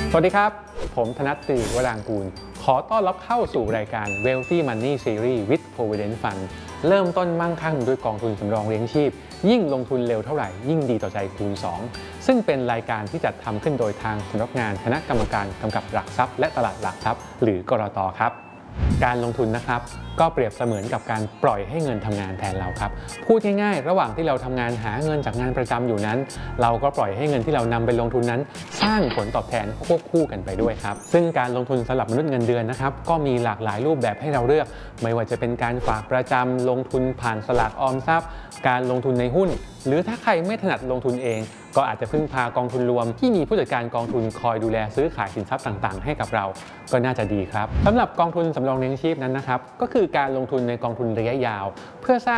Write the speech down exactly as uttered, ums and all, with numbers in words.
สวัสดีครับผมธนัท ตรี วรางกูลขอต้อนรับเข้าสู่รายการ Wealthy Money Series with Provident Fund เริ่มต้นมั่งคั่งด้วยกองทุนสำรองเลี้ยงชีพยิ่งลงทุนเร็วเท่าไหร่ยิ่งดีต่อใจคูณสองซึ่งเป็นรายการที่จัดทำขึ้นโดยทางสำนักงานคณะกรรมการกำกับหลักทรัพย์และตลาดหลักทรัพย์หรือกลต.ครับการลงทุนนะครับก็เปรียบเสมือนกับการปล่อยให้เงินทำงานแทนเราครับพูดง่ายๆระหว่างที่เราทำงานหาเงินจากงานประจำอยู่นั้นเราก็ปล่อยให้เงินที่เรานำไปลงทุนนั้นสร้างผลตอบแทนควบคู่กันไปด้วยครับซึ่งการลงทุนสำหรับมนุษย์เงินเดือนนะครับก็มีหลากหลายรูปแบบให้เราเลือกไม่ว่าจะเป็นการฝากประจำลงทุนผ่านสลากออมทรัพย์การลงทุนในหุ้นหรือถ้าใครไม่ถนัดลงทุนเองก็อาจจะพึ่งพากองทุนรวมที่มีผู้จัดการกองทุนคอยดูแลซื้อขายสินทรัพย์ต่างๆให้กับเราก็น่าจะดีครับสำหรับกองทุนสำรองเลี้ยงชีพนั้นนะครับก็คือการลงทุนในกองทุนระยะยาวเพื่อสร้าง